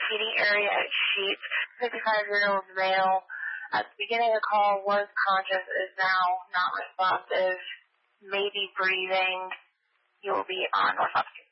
feeding area at Sheep, 55-year-old male. At the beginning of the call was conscious, is now not responsive, maybe breathing. He will be on North Hopkins.